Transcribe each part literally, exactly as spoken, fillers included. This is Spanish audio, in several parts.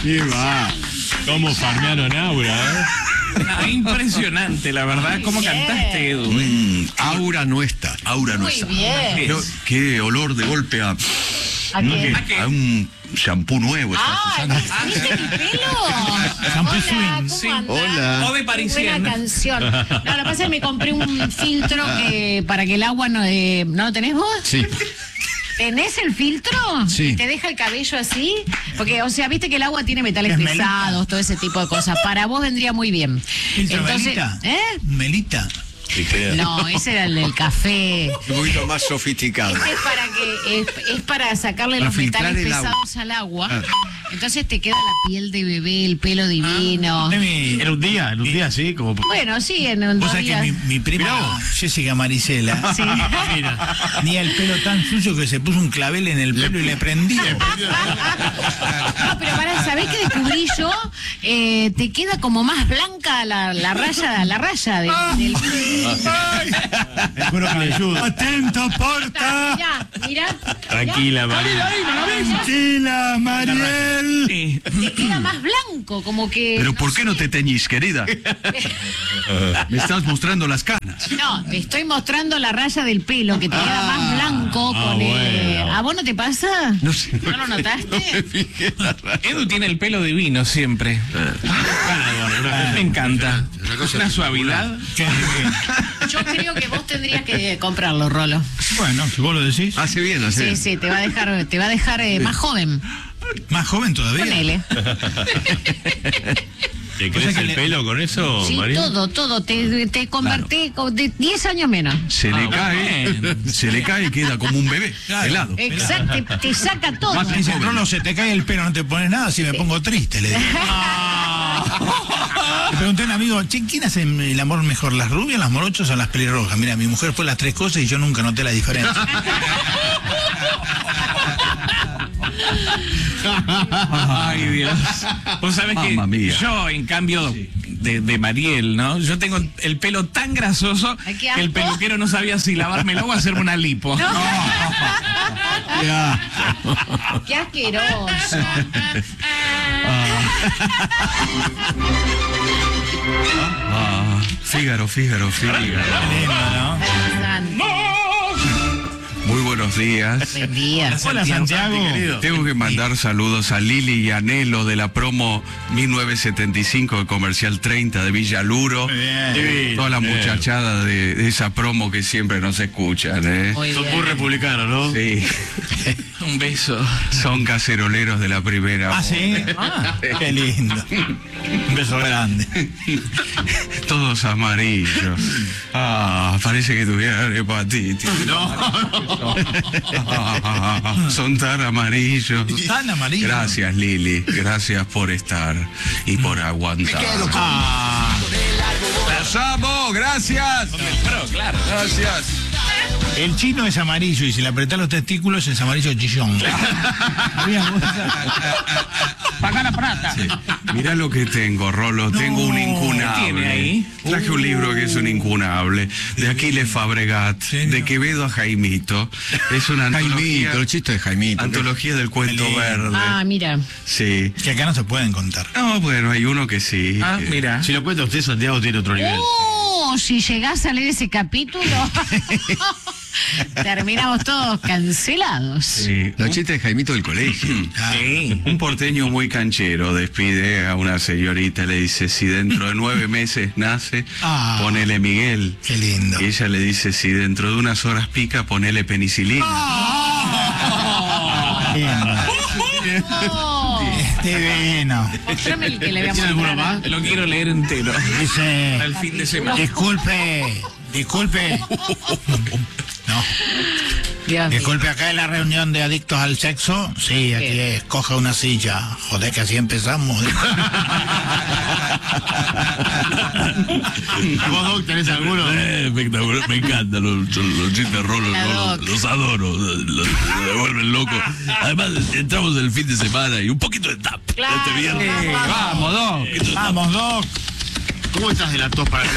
¿Qué va? ¿Cómo farmearon Aura, eh? No, impresionante, la verdad. ¿Cómo bien. cantaste, Edu? Mm, Aura no está, Aura no Muy está. bien. Pero qué olor de golpe a, ¿A qué? ¿A qué? a un shampoo nuevo. estás ¡Ay, usando. ¿viste mi pelo? Shampoo Hola, swing. ¿cómo Sí. andás? Hola. O de Qué parisien. buena canción. No, lo que pasa es que me compré un filtro que para que el agua no... Eh, ¿no lo tenés vos? Sí. ¿Tenés el filtro? Sí. ¿Te deja el cabello así? Porque, o sea, viste que el agua tiene metales Es pesados, melita. todo ese tipo de cosas. Para vos vendría muy bien. ¿Filtro Melita? ¿eh? Melita. Te queda No, ese era el del café. un poquito más sofisticado. Este es para que es, es para sacarle Para los filtrar metales el agua. pesados al agua. Ah. Entonces te queda la piel de bebé, el pelo divino. Es mi- En un día, en un día, sí, como... Bueno, sí, en un Vos dos sabés que días. mi, mi prima Jessica Marisela Sí. tenía el pelo tan sucio que se puso un clavel en el pelo y le prendía. No, pero pará, ¿sabés qué descubrí yo? Eh, te queda como más blanca la, la raya, la raya de- del... Espero que le ayude. ¡Atento, porta! Mirá, mirá. Tranquila, María. Tranquila, Mariel. Sí. Te queda más blanco, como que... Pero no ¿por qué sé. no te teñís, querida? Me estás mostrando las canas. No, te estoy mostrando la raya del pelo que te queda más blanco ah, con el... bueno. ¿A vos no te pasa? No sé. ¿No lo notaste? Edu tiene el pelo divino siempre. Me encanta. Una suavidad. ¿Qué? Yo creo que vos tendrías que comprarlo, Rolo. Bueno, si vos lo decís. Hace bien, hace Sí, bien. sí, te va a dejar, te va a dejar eh, más joven. Más joven todavía. Ponele. ¿Te O sea crees que el le- pelo con eso, Sí, María? todo, todo. Te, te convertí con de diez años menos. Se le Ah, cae, se le cae y queda como un bebé, Claro. helado. Exacto, te, te saca todo. Más Me dice, joven. Rolo, se te cae el pelo, no te pones nada, si me pongo triste, le digo. Le pregunté a un amigo, che, ¿quién hace el amor mejor, las rubias, las morochas o las pelirrojas? Mira, mi mujer fue las tres cosas y yo nunca noté la diferencia. Ay, Dios. Vos sabés que Mamma mía. yo, en cambio de, de Mariel, ¿no? Yo tengo el pelo tan grasoso Ay, qué que asco. el peluquero no sabía si lavármelo o hacerme una lipo. Qué asqueroso. Ah, Fígaro, Fígaro, Fígaro. Lindo, ¿no? Santo. Muy buenos días. Buen día. Hola, Santiago. Tengo que mandar saludos a Lili y Anelo de la promo mil novecientos setenta y cinco de Comercial treinta de Villaluro. Muy bien. Divino, Toda la bien. muchachada de, de esa promo que siempre nos escuchan, ¿eh? Muy Son bien. muy republicanos, ¿no? Sí, Un beso. son caceroleros de la primera. Ah, sí. Ah, qué lindo. Un beso grande. Todos amarillos. Ah, parece que tuvieran hepatitis. Ah, son tan amarillos. Tan amarillos. Gracias, Lili. Gracias por estar y por aguantar. Ah, ¡Pasamos! ¡Gracias! Pero, claro. Gracias. el chino es amarillo y si le apretás los testículos es amarillo chillón. ¿Sabías vos esa? Paga la plata. Mirá lo que tengo, Rolo. Tengo un ¿qué incunable. tiene ahí? Traje un libro que es un incunable. De Aquiles Fabregat. De Quevedo a Jaimito. Es una antología. Jaimito, el chiste de Jaimito. Antología del cuento Qué lindo. verde. Ah, mira. Sí. Que acá no se pueden contar. No, bueno, hay uno que sí. Ah, que- mira. Si lo cuenta usted, Santiago tiene otro nivel. Oh, si llegás a leer ese capítulo, terminamos todos cancelados. Sí. Los chistes de Jaimito del colegio. Sí. Un porteño muy canchero despide a una señorita, le dice, si dentro de nueve meses nace, Ah. ponele Miguel. Qué lindo. Y ella le dice, si dentro de unas horas pica, ponele penicilina. Oh, Divino. mostrame el que le voy a ¿Tiene alguno mostrar. más? Lo quiero leer entero. Dice, Al fin de semana. disculpe, disculpe. No, Dios mío. disculpe, acá en la reunión de adictos al sexo. Sí, aquí ¿Qué? es, coja una silla. Joder, que así empezamos. ¿Vos, Doc, tenés alguno? Eh, espectacular, me encantan los, los chistes rolos, La los, Doc. los adoro, los, me devuelven loco. Además, entramos el fin de semana y un poquito de tap. Claro. Este viernes. Vamos, Doc. Vamos, Doc. ¿Cómo estás de la tos para el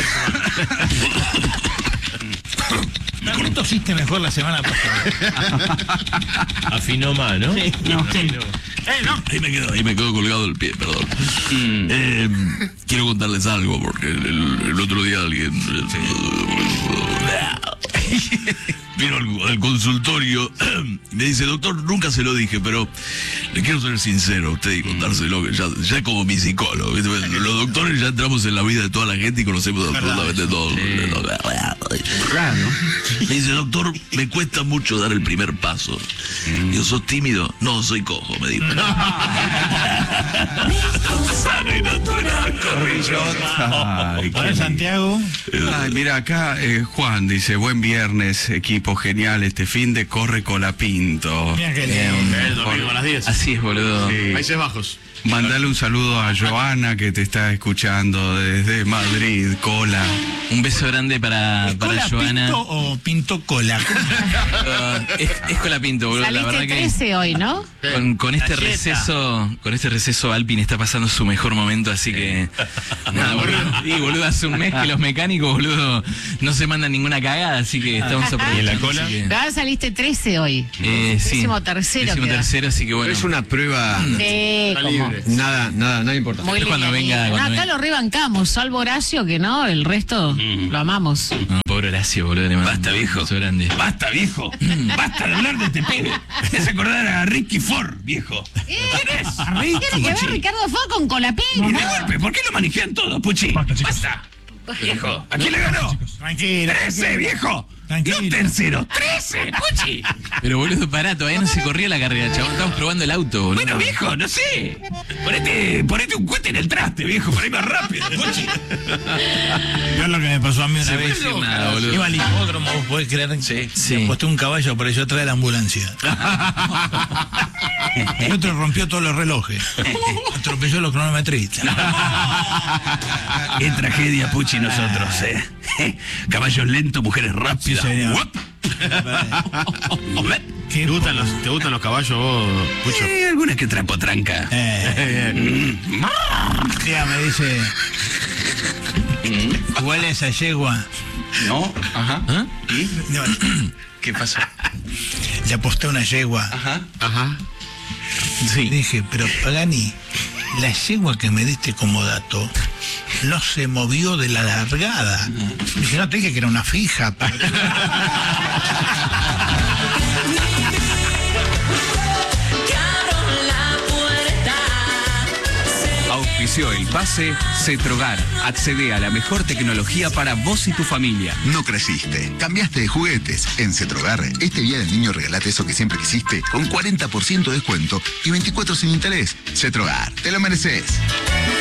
¿Por qué tosiste mejor la semana pasada? Afinó más, ¿no? No, Eh, no. Ahí me quedo, ahí me quedo colgado el pie, perdón. Eh, quiero contarles algo, porque el, el otro día alguien vino al, al consultorio y me dice, doctor, nunca se lo dije, pero le quiero ser sincero a usted y contárselo, que ya, ya es como mi psicólogo. ¿Viste? Los doctores ya entramos en la vida de toda la gente y conocemos absolutamente todo. Claro. Me dice, doctor, me cuesta mucho dar el primer paso. Yo, ¿sos tímido? No, soy cojo, me dijo. Ay, Hola, qué- Santiago. Ay, mira, acá eh, Juan dice, buen viernes, equipo genial, este fin de corre Colapinto. Mira qué lindo. El domingo a las diez. Así es, boludo. Sí. Países Bajos. Mandale un saludo a Joana que te está escuchando desde Madrid, Cola. Un beso grande para, ¿Es para cola Joana. pinto o pinto cola? Uh, es, es Colapinto, boludo. La Saliste verdad que trece hoy, ¿no? con, con este Galleta. receso, con este receso Alpine está pasando su mejor momento, así que nada, boludo. Y boludo, hace un mes que los mecánicos, boludo, no se mandan ninguna cagada, así que estamos aprovechando. ¿Y en la cola? así que, Claro, saliste trece hoy. eh, sí. Décimo tercero Décimo queda. tercero, así que bueno. Es una prueba. Sí, como libre. Nada, nada, nada importante. muy Es cuando livianito. venga, cuando No, acá venga. lo rebancamos, salvo Horacio, que no, el resto lo amamos. No, pobre Horacio, boludo. Le mando Basta, un viejo. beso grande. Basta, viejo. Basta de hablar de este pibe. Me hace acordar a Ricky Ford, viejo. ¿Quién es? ¿Tiene que ver Ricardo Fo con Colapinto? Y de golpe, ¿por qué lo manejan todo, Puchi? Basta. Viejo. ¿A quién le ganó? Tranquilo. ¡Trece, viejo! Tranquilo. ¡No tercero! ¡Trece, Puchi! Pero boludo, pará, todavía no se corría la carrera, chabón. Estamos probando el auto, boludo. Bueno, viejo, no sé. Ponete, ponete un cohete en el traste, viejo, para ir más rápido, Puchi. Yo lo que me pasó a mí una Se puede vez. decir nada, boludo. Iba al hipódromo, ¿vos podés creer? Sí, sí. Le aposté un caballo, apareció atrás de la ambulancia. El otro rompió todos los relojes. Atropelló los cronometristas. Qué tragedia, Puchi, nosotros, eh. Caballos lentos, mujeres rápidas. Sí, señor. Guap. ¿Te gustan los, te gustan los caballos vos, Pucho? Eh, alguna que trapo tranca. Eh, tía me dice, ¿cuál es esa yegua? ¿No? Ajá. ¿Ah? No, ¿Qué pasó? le aposté una yegua. Ajá. Ajá. Y dije, pero Pagani, la yegua que me diste como dato no se movió de la largada. Dije, no te dije que era una fija. Pero... Auspició el pase Cetrogar. Accede a la mejor tecnología para vos y tu familia. No creciste, cambiaste de juguetes. En Cetrogar, este día del niño regalate eso que siempre quisiste con cuarenta por ciento de descuento y veinticuatro sin interés. Cetrogar, te lo mereces.